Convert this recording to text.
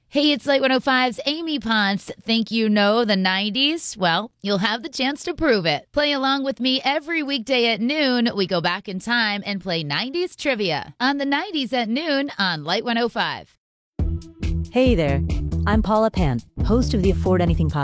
Hey, it's Light 105's Amy Ponce. Think you know the 90s? Well, you'll have the chance to prove it. Play along with me every weekday at noon. We go back in time and play 90s trivia on the 90s at noon on Light 105. Hey there, I'm Paula Pant, host of the Afford Anything podcast.